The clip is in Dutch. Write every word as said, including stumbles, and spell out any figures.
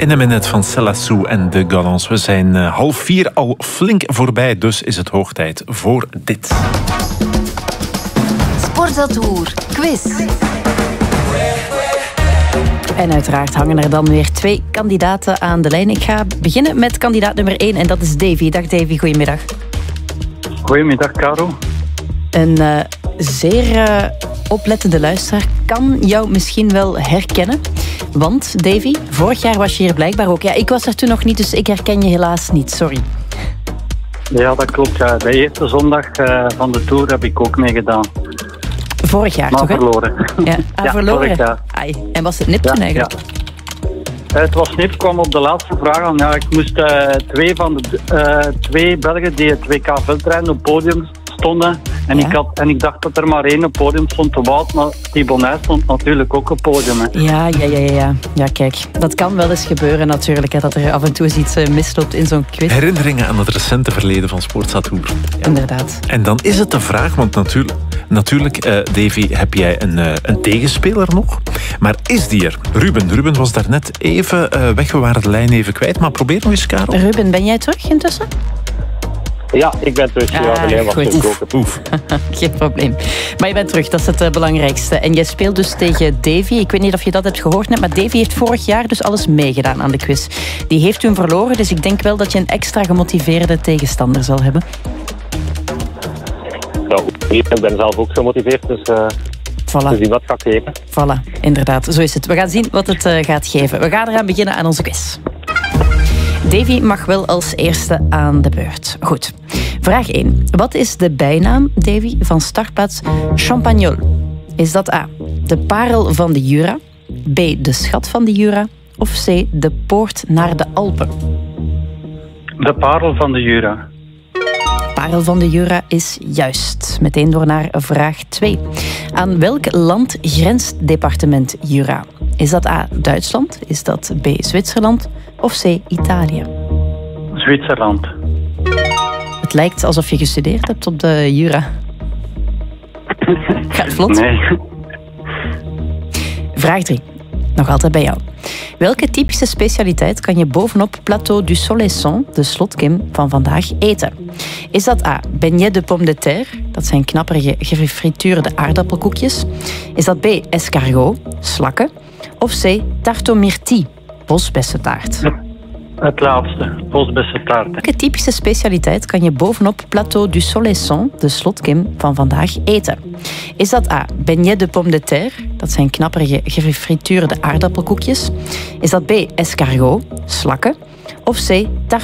In een minuut van Selassou en de Galants. We zijn uh, half vier al flink voorbij, dus is het hoog tijd voor dit. Sportatour quiz. En uiteraard hangen er dan weer twee kandidaten aan de lijn. Ik ga beginnen met kandidaat nummer één en dat is Davy. Dag Davy, goedemiddag. Goedemiddag, Caro. Een uh, zeer uh, oplettende luisteraar kan jou misschien wel herkennen. Want, Davy, vorig jaar was je hier blijkbaar ook. Ja, ik was er toen nog niet, dus ik herken je helaas niet. Sorry. Ja, dat klopt. Ja. De eerste zondag uh, van de Tour heb ik ook meegedaan. Vorig jaar, maar toch? verloren. Ja, ah, ja, verloren. Vorig jaar. Ai. En was het nip toen ja, eigenlijk? Ja. Het was nip, kwam op de laatste vraag aan. Ja, ik moest uh, twee van de uh, twee Belgen die het W K veldrijden op het podium stonden. En, ja. ik had, en ik dacht dat er maar één op het podium stond, te Wout, maar Thibonnet stond natuurlijk ook op het podium. Hè. Ja, ja, ja, ja. Ja, kijk, dat kan wel eens gebeuren natuurlijk, hè, dat er af en toe eens iets uh, misloopt in zo'n quiz. Herinneringen aan het recente verleden van Sportatour. Ja. Inderdaad. En dan is het de vraag, want natuurlijk, natuurlijk uh, Davy, heb jij een, uh, een tegenspeler nog? Maar is die er? Ruben, Ruben was daarnet even uh, weg, we waren de lijn even kwijt, maar probeer nog eens, Karel. Ruben, ben jij terug intussen? Ja, ik ben terug. Ah, ja, de lijn was goed. Oef. Geen probleem. Maar je bent terug, dat is het uh, belangrijkste. En jij speelt dus tegen Davy. Ik weet niet of je dat hebt gehoord net, maar Davy heeft vorig jaar dus alles meegedaan aan de quiz. Die heeft toen verloren, dus ik denk wel dat je een extra gemotiveerde tegenstander zal hebben. Ja, ik ben zelf ook gemotiveerd, dus uh, voilà. we zien wat gaat geven. Voilà, inderdaad. Zo is het. We gaan zien wat het uh, gaat geven. We gaan eraan beginnen aan onze quiz. Davy mag wel als eerste aan de beurt. Goed. Vraag één. Wat is de bijnaam, Davy, van startplaats Champagnol? Is dat A, de parel van de Jura, B, de schat van de Jura of C, de poort naar de Alpen? De parel van de Jura. Parel van de Jura is juist. Meteen door naar vraag twee. Aan welk land grenst departement Jura? Is dat A, Duitsland? Is dat B, Zwitserland? Of C, Italië? Zwitserland. Het lijkt alsof je gestudeerd hebt op de Jura. Gaat vlot. Nee. Vraag drie. Nog altijd bij jou. Welke typische specialiteit kan je bovenop Plateau du Soleilson, de slotkim van vandaag, eten? Is dat A, beignet de pomme de terre? Dat zijn knapperige gefrituurde aardappelkoekjes. Is dat B, escargot, slakken? Of C, tarte aux myrtilles, bosbessentaart? Het laatste, bosbessentaart. Welke typische specialiteit kan je bovenop Plateau du Soleilson, de slotkim van vandaag, eten? Is dat A, beignet de pomme de terre? Dat zijn knapperige gefrituurde aardappelkoekjes. Is dat B, escargot, slakken? Of C, tarte